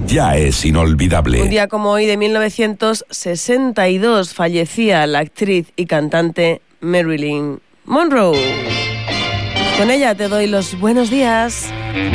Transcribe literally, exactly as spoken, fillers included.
ya es inolvidable. Un día como hoy de mil novecientos sesenta y dos fallecía la actriz y cantante Marilyn Monroe. Con ella te doy los buenos días.